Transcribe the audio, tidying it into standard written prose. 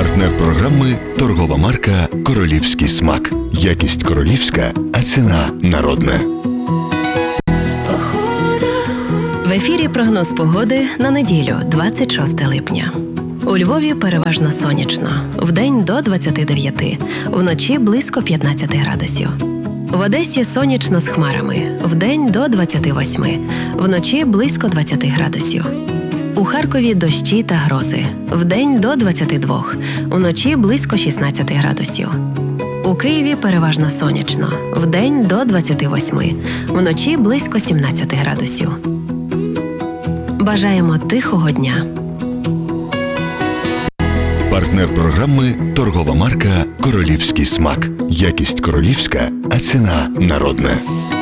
Партнер програми – торгова марка «Королівський смак». Якість королівська, а ціна народна. В ефірі прогноз погоди на неділю, 26 липня. У Львові переважно сонячно. Вдень до 29, вночі близько 15 градусів. В Одесі сонячно з хмарами. Вдень до 28, вночі близько 20 градусів. У Харкові дощі та грози. Вдень до 22, вночі близько 16 градусів. У Києві переважно сонячно. Вдень до 28, вночі близько 17 градусів. Бажаємо тихого дня. Партнер програми – торгова марка «Королівський смак». Якість королівська, а ціна народна.